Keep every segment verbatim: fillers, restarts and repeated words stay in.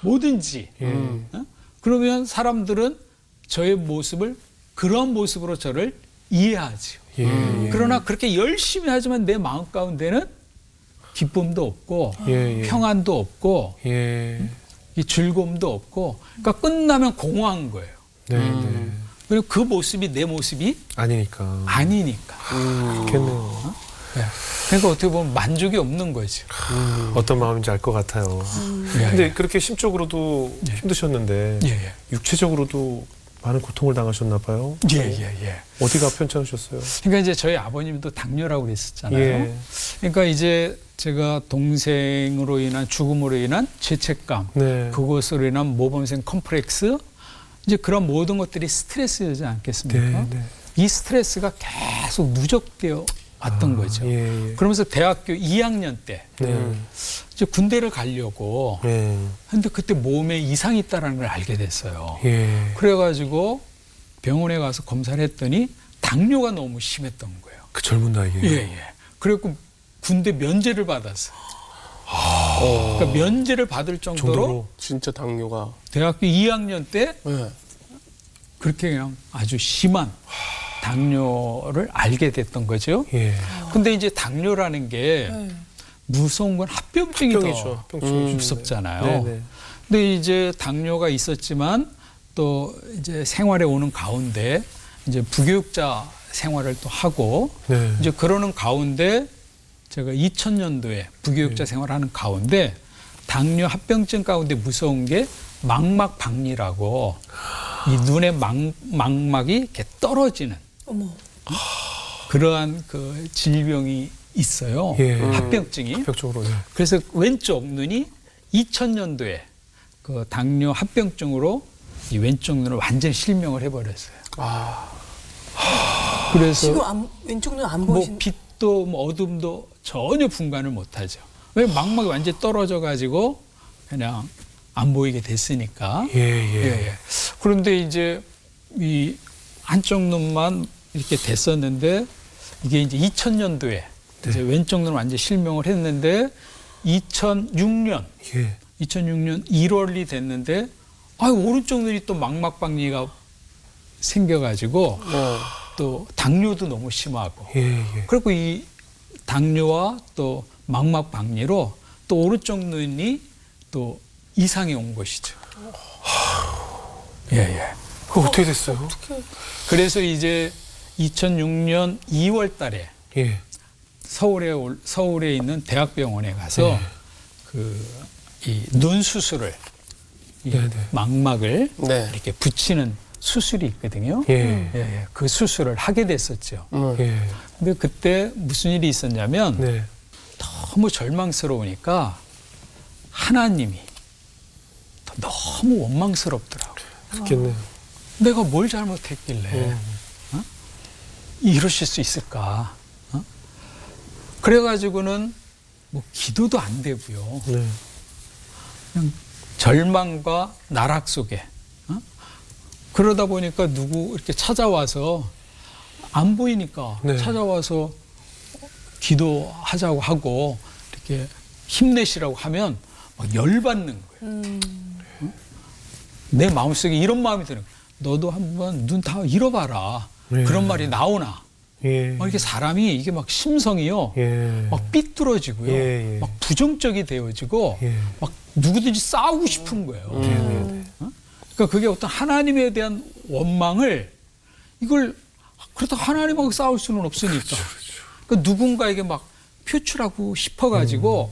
뭐든지. 예. 어? 그러면 사람들은 저의 모습을 그런 모습으로 저를 이해하죠. 예. 예. 그러나 그렇게 열심히 하지만 내 마음 가운데는 기쁨도 없고 예. 예. 평안도 없고 예. 이 즐거움도 없고 그러니까 끝나면 공허한 거예요. 네. 음. 네. 그리고 그 모습이 내 모습이 아니니까. 아니니까. 그렇겠네요. 네. 그러니까 어떻게 보면 만족이 없는 거죠. 음. 어떤 마음인지 알 것 같아요. 음. 근데 그렇게 심적으로도 예. 힘드셨는데 예, 예. 육체적으로도 많은 고통을 당하셨나 봐요. 예, 예, 예. 어디가 편찮으셨어요? 그러니까 이제 저희 아버님도 당뇨라고 그랬었잖아요. 예. 그러니까 이제 제가 동생으로 인한 죽음으로 인한 죄책감, 네. 그것으로 인한 모범생 컴플렉스, 이제 그런 모든 것들이 스트레스이지 않겠습니까? 네, 네. 이 스트레스가 계속 누적되어 왔던 아, 거죠. 예, 예. 그러면서 대학교 이 학년 때 네. 이제 군대를 가려고 예. 근데 그때 몸에 이상이 있다는 걸 알게 됐어요. 예. 그래가지고 병원에 가서 검사를 했더니 당뇨가 너무 심했던 거예요. 그 젊은 나이에. 예, 예. 그래갖고 군대 면제를 받았어요. 아. 그러니까 면제를 받을 정도로, 정도로. 진짜 당뇨가. 대학교 이 학년 때 네. 그렇게 그냥 아주 심한 당뇨를 알게 됐던 거죠. 예. 근데 이제 당뇨라는 게 무서운 건 합병증이 합병이죠. 더 합병증이 음. 무섭잖아요. 네, 네. 근데 이제 당뇨가 있었지만 또 이제 생활에 오는 가운데 이제 부교육자 생활을 또 하고 네. 이제 그러는 가운데 제가 이천 년도에 부교육자 네. 생활하는 가운데 당뇨 합병증 가운데 무서운 게 망막박리라고 이 눈의 망, 망막이 이렇게 떨어지는 어머. 그러한 그 질병이 있어요. 예. 합병증이. 합병증으로. 예. 그래서 왼쪽 눈이 이천 년도에 그 당뇨 합병증으로 이 왼쪽 눈을 완전 실명을 해버렸어요. 아. 그래서 지금 안, 왼쪽 눈 안 뭐 보이신. 빛도 뭐 어둠도 전혀 분간을 못하죠. 왜 망막이 완전 히 떨어져 가지고 그냥 안 보이게 됐으니까. 예, 예. 예, 예. 그런데 이제 이 한쪽 눈만 이렇게 됐었는데 이게 이제 이천 년도에 네. 이제 왼쪽 눈을 완전 히 실명을 했는데 이천육 년 예. 이천육 년 일월이 됐는데 아 오른쪽 눈이 또 망막박리가 생겨가지고 네. 또 당뇨도 너무 심하고 예, 예. 그리고 이 당뇨와 또 망막박리로 또 오른쪽 눈이 또 이상이 온 것이죠. 예, 예. 그거 어떻게 됐어요? 그래서 이제 이천육 년 이월 달에 예. 서울에 올- 서울에 있는 대학병원에 가서 네. 그 이 눈 수술을 이 네, 네. 망막을 네. 이렇게 붙이는 수술이 있거든요. 예. 예, 예. 그 수술을 하게 됐었죠. 음. 예. 근데 그때 무슨 일이 있었냐면 네. 너무 절망스러우니까 하나님이 너무 원망스럽더라고요. 그렇겠네요. 내가 뭘 잘못했길래 예. 어? 이러실 수 있을까? 어? 그래가지고는 뭐 기도도 안 되고요. 네. 그냥 절망과 나락 속에 어? 그러다 보니까 누구 이렇게 찾아와서 안 보이니까 네. 찾아와서 기도하자고 하고 이렇게 힘내시라고 하면 막 열받는 거예요. 음. 내 마음속에 이런 마음이 드는 거예요. 너도 한번 눈 다 잃어봐라. 네. 그런 말이 나오나. 예. 막 이렇게 사람이 이게 막 심성이요. 예. 막 삐뚤어지고요. 예, 예. 막 부정적이 되어지고 예. 막 누구든지 싸우고 싶은 거예요. 네, 네, 네. 그러니까 그게 어떤 하나님에 대한 원망을 이걸 그렇다고 하나님하고 싸울 수는 없으니까. 그러니까 누군가에게 막 표출하고 싶어가지고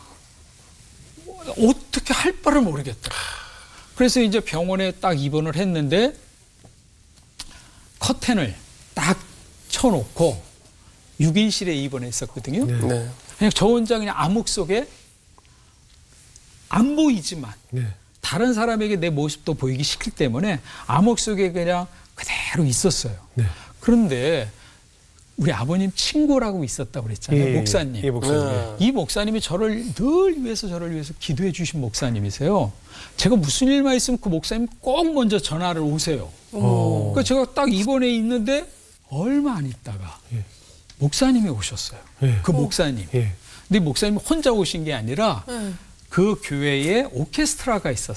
어떻게 할 바를 모르겠다. 그래서 이제 병원에 딱 입원을 했는데 커튼을 딱 쳐놓고 육 인실에 입원했었거든요. 네. 네. 그냥 저 혼자 그냥 암흑 속에 안 보이지만 네. 다른 사람에게 내 모습도 보이기 싫기 때문에 암흑 속에 그냥 그대로 있었어요. 네. 그런데 우리 아버님 친구라고 있었다고 그랬잖아요. 예, 목사님. 예, 목사님. 네. 이 목사님이 저를 늘 위해서 저를 위해서 기도해 주신 목사님이세요. 제가 무슨 일만 있으면 그 목사님 꼭 먼저 전화를 오세요. 어. 그러니까 제가 딱 입원해 있는데 얼마 안 있다가 예. 목사님이 오셨어요. 예. 그 목사님. 예. 근데 목사님이 혼자 오신 게 아니라 네. 그 교회에 오케스트라가 있었어요.